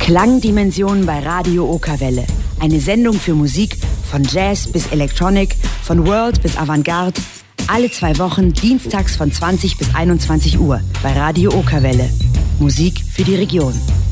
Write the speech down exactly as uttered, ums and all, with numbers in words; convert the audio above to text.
Klangdimensionen bei Radio Okerwelle. Eine Sendung für Musik von Jazz bis Electronic, von World bis Avantgarde. Alle zwei Wochen dienstags von zwanzig bis einundzwanzig Uhr bei Radio Okerwelle. Musik für die Region.